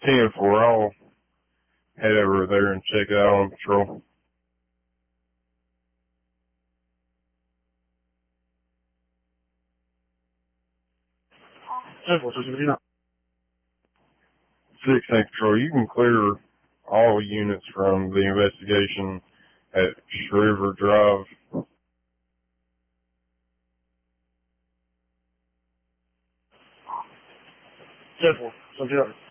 10-4, I'll head over there and check it out on patrol. Central, 16. 16th Patrol, you can clear all units from the investigation at Shriver Drive. Central, 17.